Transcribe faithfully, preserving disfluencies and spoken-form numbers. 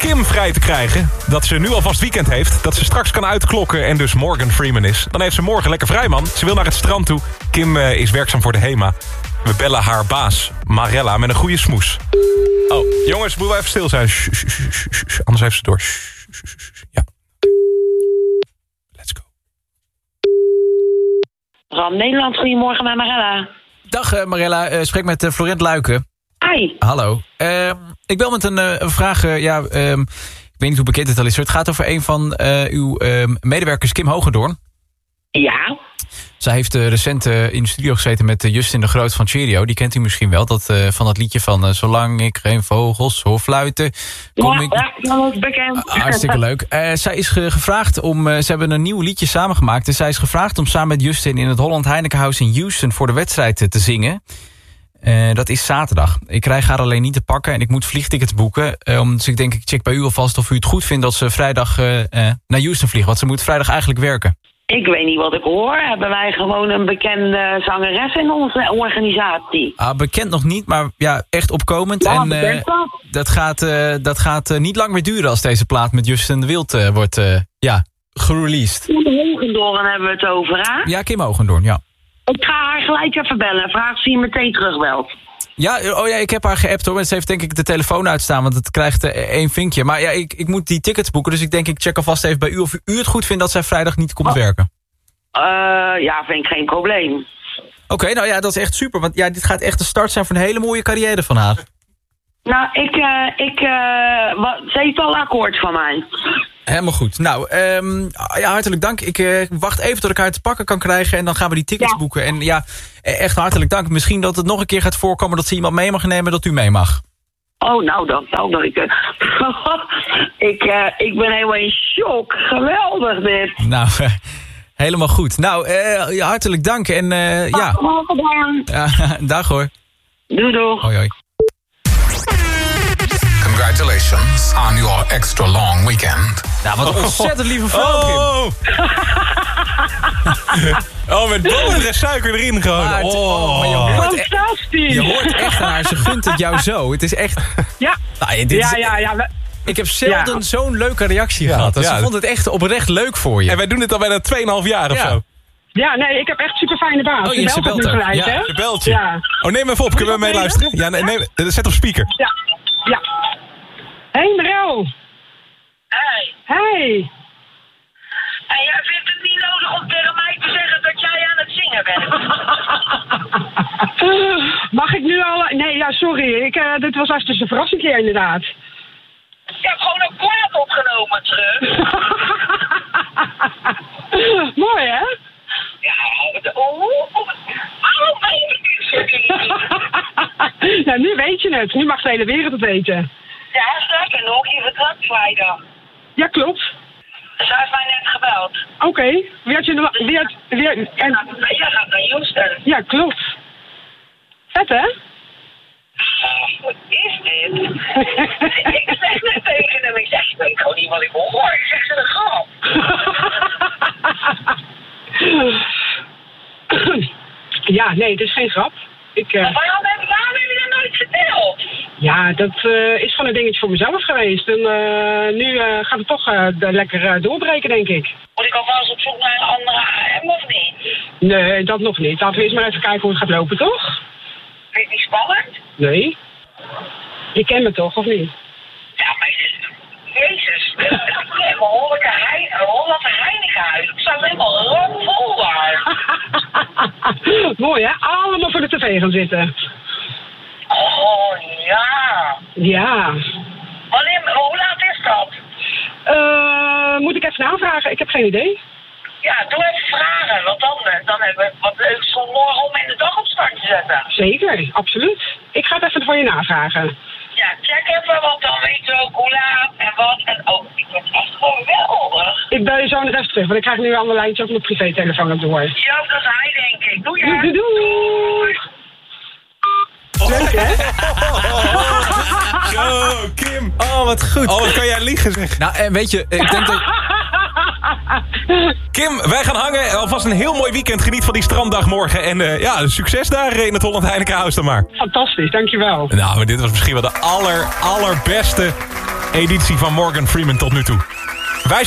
Kim vrij te krijgen. Dat ze nu alvast weekend heeft. Dat ze straks kan uitklokken en dus Morgan Freeman is. Dan heeft ze morgen lekker vrij, man. Ze wil naar het strand toe. Kim uh, is werkzaam voor de HEMA. We bellen haar baas, Marella, met een goede smoes. Oh, jongens, moeten we even stil zijn. Shh, shh, shh, shh, shh. Anders heeft ze door. Shh, shh, shh, shh. Ja. Let's go. Ram Nederland, goedemorgen met Marella. Dag uh, Marella, uh, spreek met uh, Florent Luiken. Hi. Hallo. Uh, ik bel met een, uh, een vraag. Uh, ja, um, ik weet niet hoe bekend het al is. Het gaat over een van uh, uw uh, medewerkers, Kim Hogendoorn. Ja. Zij heeft uh, recent uh, in de studio gezeten met uh, Justin de Groot van Cheerio. Die kent u misschien wel, dat, uh, van dat liedje van... Uh, Zolang ik geen vogels hoor fluiten... Kom ja, ik... ja, dat is bekend. Uh, hartstikke leuk. Uh, zij is ge- gevraagd om... Uh, ze hebben een nieuw liedje samengemaakt. En zij is gevraagd om samen met Justin in het Holland Heinekenhuis in Houston... voor de wedstrijd uh, te zingen. Uh, dat is zaterdag. Ik krijg haar alleen niet te pakken en ik moet vliegtickets boeken. Uh, dus ik denk, ik check bij u alvast of u het goed vindt... dat ze vrijdag uh, uh, naar Houston vliegt. Want ze moet vrijdag eigenlijk werken. Ik weet niet wat ik hoor. Hebben wij gewoon een bekende zangeres in onze organisatie? Ah, bekend nog niet, maar ja, echt opkomend. Ja, en uh, dat. dat gaat, uh, dat gaat uh, niet lang meer duren als deze plaat met Justin de Wild uh, wordt uh, ja, gereleased. Kim Hogendoorn hebben we het over, hè? Ja, Kim Hogendoorn, ja. Ik ga haar gelijk even bellen. Vraag of ze je meteen terugbelt. Ja, oh ja, ik heb haar geappt hoor. Ze heeft denk ik de telefoon uitstaan, want het krijgt uh, één vinkje. Maar ja, ik, ik moet die tickets boeken, dus ik denk ik check alvast even bij u of u het goed vindt dat zij vrijdag niet komt oh. werken. Uh, ja, vind ik geen probleem. Oké, okay, nou ja, dat is echt super. Want ja, dit gaat echt de start zijn van een hele mooie carrière van haar. Nou, ik, uh, ik, uh, wat, ze heeft al akkoord van mij. Helemaal goed. Nou, um, ja, hartelijk dank. Ik uh, wacht even tot ik haar te pakken kan krijgen en dan gaan we die tickets ja. boeken. En ja, echt hartelijk dank. Misschien dat het nog een keer gaat voorkomen dat ze iemand mee mag nemen dat u mee mag. Oh, nou dan, nou dat ik... Uh, ik, uh, ik ben helemaal in shock. Geweldig dit. Nou, uh, helemaal goed. Nou, uh, ja, hartelijk dank. En uh, ja. ja. Dag hoor. Doei doei. Hoi hoi. Congratulations on your extra long weekend. Nou, wat een ontzettend lieve vrouw, Kim. Oh, oh met boter en suiker erin gewoon. Maar, het, oh. maar je hoort fantastisch. Je hoort echt aan haar, ze gunt het jou zo. Het is echt... Ja, nou, dit ja, is, ja, ja. We... Ik heb zelden ja. zo'n leuke reactie ja, gehad. Dus ja, ze vond het echt oprecht leuk voor je. En wij doen dit al bijna twee komma vijf jaar of ja. zo. Ja, nee, ik heb echt super fijne baas. Oh, je, je belt me gelijk, ja. hè? Je belt je. Ja. Oh, neem even op. Kunnen we mee luisteren? Ja, nee, nee, zet op speaker. Ja, ja. Hey, Merel. Hey. Hey. En jij vindt het niet nodig om tegen mij te zeggen dat jij aan het zingen bent? Mag ik nu al... Nee, ja, sorry. Ik, uh, dit was echt een verrassing keer, inderdaad. Ik heb gewoon een plaat opgenomen terug. Mooi, hè? Ja, waarom weet ik dit? Nou, nu weet je het. Nu mag de hele wereld het weten. Ja, sterker nog, je vertrekt vrijdag. Ja, klopt. Zij heeft mij net gebeld. Oké. Okay. Wie had je nog... Wie had... Wie had en... Jij gaat naar Houston. Ja, klopt. Vet, hè? Uh, wat is dit? Ik zeg net tegen hem, ik zeg, ik weet gewoon niet wat ik hoor. Ik zeg, ze een grap. Ja, nee, het is geen grap. Ik, uh... waarom, heb, waarom heb je dat nooit verteld? Ja, dat uh, is gewoon een dingetje voor mezelf geweest. En uh, nu uh, gaat het toch uh, lekker uh, doorbreken, denk ik. Moet ik alvast op zoek naar een andere A M of niet? Nee, dat nog niet. Laten we eerst maar even kijken hoe het gaat lopen, toch? Vind je het niet spannend? Nee. Je kent me toch, of niet? Ja, maar Jezus. Een behoorlijke Heinekenhuis. Ik sta helemaal ramvol daar. Mooi, hè? Allemaal voor de tv gaan zitten. Oh, ja. Ja. Wanneer, hoe laat is dat? Uh, moet ik even navragen? Ik heb geen idee. Ja, doe even vragen, want dan, dan hebben we wat leuks om morgen om in de dag op start te zetten. Zeker, absoluut. Ik ga het even voor je navragen. Ja, check even, want dan weten we ook hoe laat en wat. En oh, ik ben echt geweldig. Ik bel je zo nog even terug, want ik krijg nu allemaal lijntjes op mijn privételefoon op door. Ja, dat is hij, denk ik. Doei, hè. Doei, doei. doei. Leuk, hè? Zo, Kim. Oh, wat goed. Oh, wat kan jij liegen, zeg. Nou, en weet je, ik denk dat... Kim, wij gaan hangen. Alvast een heel mooi weekend. Geniet van die stranddag morgen. En uh, ja, succes daar in het Holland Heinekenhuis dan maar. Fantastisch, dankjewel. Nou, maar dit was misschien wel de aller, allerbeste editie van Morgan Freeman tot nu toe.